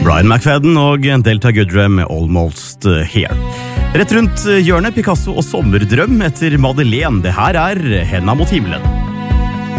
Ryan McFadden og Delta Goodrem med Almost Here. Rett rundt hjørnet Picasso og sommerdrøm etter Madeleine. Det her Henda mot himmelen.